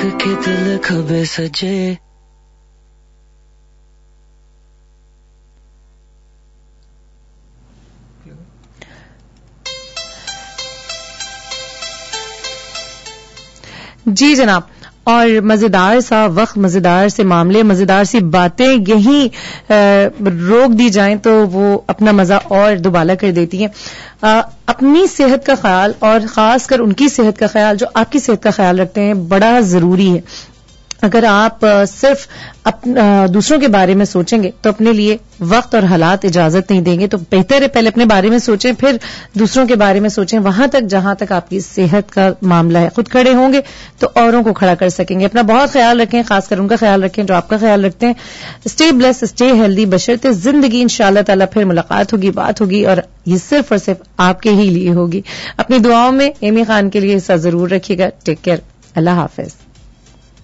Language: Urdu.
کے دل کھبے سجے. جی جناب, اور مزیدار سا وقت, مزیدار سے معاملے, مزیدار سی باتیں یہیں روک دی جائیں تو وہ اپنا مزہ اور دوبالا کر دیتی ہیں. اپنی صحت کا خیال, اور خاص کر ان کی صحت کا خیال جو آپ کی صحت کا خیال رکھتے ہیں, بڑا ضروری ہے. اگر آپ صرف دوسروں کے بارے میں سوچیں گے تو اپنے لیے وقت اور حالات اجازت نہیں دیں گے. تو بہتر ہے پہلے اپنے بارے میں سوچیں, پھر دوسروں کے بارے میں سوچیں. وہاں تک جہاں تک آپ کی صحت کا معاملہ ہے, خود کھڑے ہوں گے تو اوروں کو کھڑا کر سکیں گے. اپنا بہت خیال رکھیں, خاص کر ان کا خیال رکھیں جو آپ کا خیال رکھتے ہیں. اسٹے بلیس, اسٹے ہیلدی, بشرط زندگی انشاءاللہ تعالی پھر ملاقات ہوگی, بات ہوگی, اور یہ صرف اور صرف آپ کے ہی لیے ہوگی. اپنی دعاؤں میں ایمی خان کے لیے حصہ ضرور رکھیے گا. ٹیک کیئر, اللہ حافظ.